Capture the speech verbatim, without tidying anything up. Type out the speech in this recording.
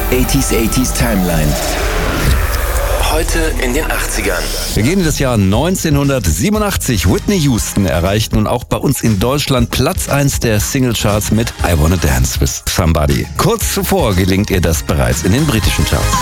achtziger achtziger Timeline. Heute in den achtzigern. Wir gehen in das Jahr neunzehnhundertsiebenundachtzig. Whitney Houston erreicht nun auch bei uns in Deutschland Platz eins der Singlecharts mit I Wanna Dance With Somebody. Kurz zuvor gelingt ihr das bereits in den britischen Charts.